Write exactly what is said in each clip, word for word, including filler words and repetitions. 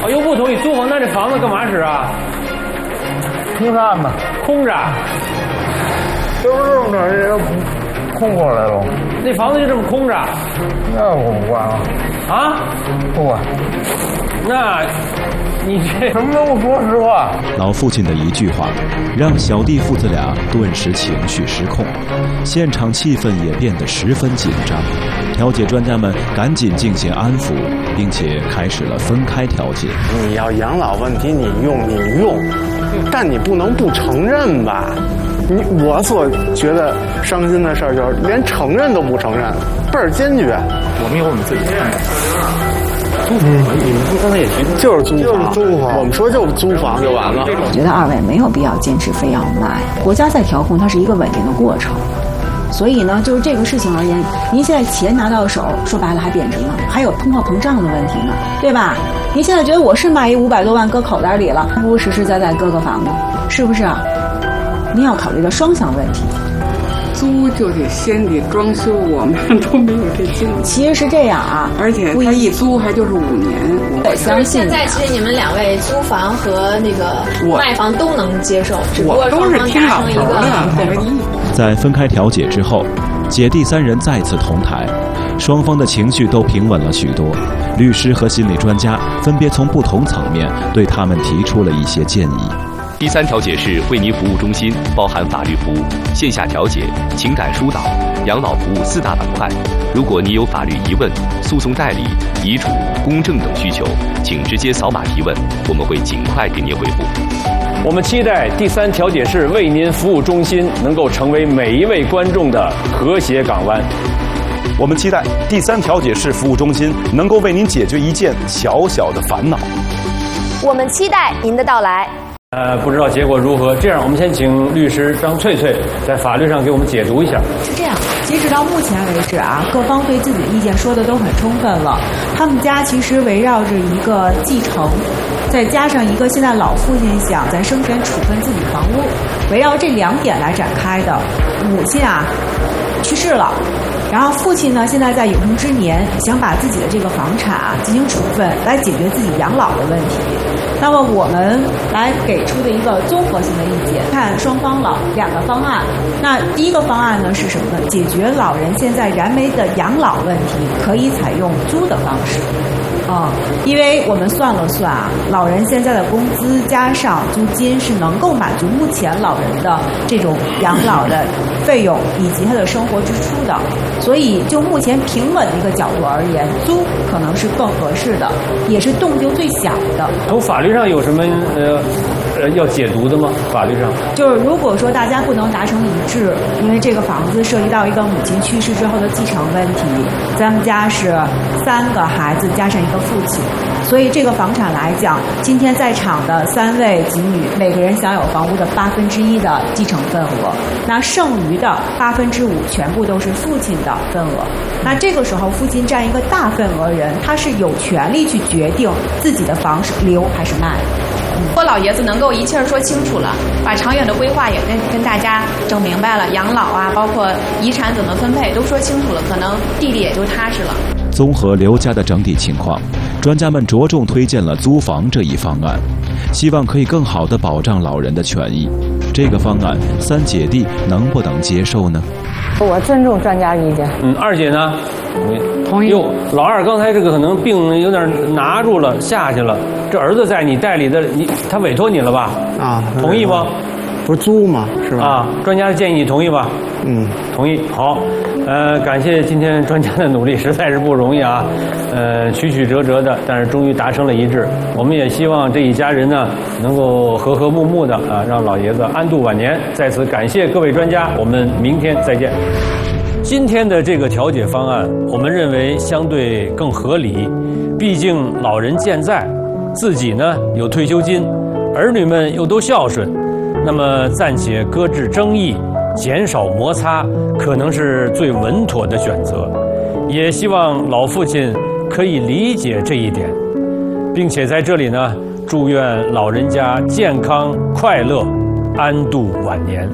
哦，又不同意租房，那这房子干嘛使啊？ 空着嘛， 空着， 就是这么着也空过来了。 那房子就这么空着？ 那我不管了。 啊？ 不管。 那，你这什么都不说实话。 老父亲的一句话，让小弟父子俩顿时情绪失控，现场气氛也变得十分紧张。调解专家们赶紧进行安抚，并且开始了分开调解。 你要养老问题，你用你用，但你不能不承认吧？你我所觉得伤心的事儿就是连承认都不承认，倍儿坚决。 我们有我们自己的租房，你们不刚才也提出就是租房，就是租房。我们说就是租房就完了。 我觉得二位没有必要坚持非要卖，国家在调控，它是一个稳定的过程。所以呢，就是这个事情而言，您现在钱拿到手，说白了还贬值呢，还有通货膨胀的问题呢，对吧？您现在觉得我是买一五百多万搁口袋里了，不如实实在在搁个房子，是不是啊？您要考虑到双向问题。 租就得先得装修，我们都没有这精力。 其实是这样啊， 而且他一租还就是五年。 我相信现在其实你们两位租房和那个卖房都能接受，只不过双方达成一个。 在分开调解之后，姐弟三人再次同台，双方的情绪都平稳了许多。律师和心理专家分别从不同层面对他们提出了一些建议。 第三调解室为您服务中心包含法律服务、线下调解、情感疏导、养老服务四大板块。如果你有法律疑问、诉讼代理、遗嘱、公证等需求，请直接扫码提问，我们会尽快给您回复。 我们期待第三调解室为您服务中心能够成为每一位观众的和谐港湾。 我们期待第三调解室服务中心能够为您解决一件小小的烦恼。 我们期待您的到来。 呃，不知道结果如何。这样，我们先请律师张翠翠在法律上给我们解读一下。 是这样，截止到目前为止啊，各方对自己的意见说的都很充分了。他们家其实围绕着一个继承，再加上一个现在老父亲想在生前处分自己房屋，围绕这两点来展开的。母亲啊去世了，然后父亲呢现在在有生之年想把自己的这个房产啊进行处分，来解决自己养老的问题。那么我们来给出的一个综合性的意见，看双方了两个方案。那第一个方案呢是什么呢？解决老人现在燃眉的养老问题，可以采用租的方式。啊、嗯，因为我们算了算啊，老人现在的工资加上租金是能够满足目前老人的这种养老的费用以及他的生活支出的，所以就目前平稳的一个角度而言，租可能是更合适的，也是动静最小的。 从法律上有什么呃呃要解读的吗？法律上就是如果说大家不能达成一致，因为这个房子涉及到一个母亲去世之后的继承问题，咱们家是三个孩子加上一个父亲，所以这个房产来讲，今天在场的三位子女每个人享有房屋的八分之一的继承份额，那剩余的八分之五全部都是父亲的份额。那这个时候父亲占一个大份额人，他是有权利去决定自己的房是留还是卖。 我老爷子能够一气儿说清楚了，把长远的规划也跟跟大家整明白了，养老啊，包括遗产怎么分配都说清楚了，可能弟弟也就踏实了。 综合刘家的整体情况，专家们着重推荐了租房这一方案，希望可以更好地保障老人的权益。这个方案，三姐弟能不能接受呢？ 我尊重专家意见。 嗯，二姐呢？ 同意。 哟，老二刚才这个可能病有点拿住了，下去了。这儿子在你代理的，你他委托你了吧？ 啊， 同意吗？ 不是租吗？是吧？ 啊，专家的建议你同意吧？ 嗯， 同意。好，呃，感谢今天专家的努力，实在是不容易啊。呃，曲曲折折的，但是终于达成了一致。我们也希望这一家人呢，能够和和睦睦的啊，让老爷子安度晚年。在此感谢各位专家，我们明天再见。今天的这个调解方案，我们认为相对更合理，毕竟老人健在，自己呢有退休金，儿女们又都孝顺，那么暂且搁置争议，减少摩擦，可能是最稳妥的选择。也希望老父亲可以理解这一点，并且在这里呢，祝愿老人家健康快乐，安度晚年。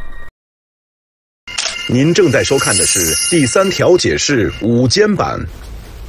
您正在收看的是第三调解室午间版。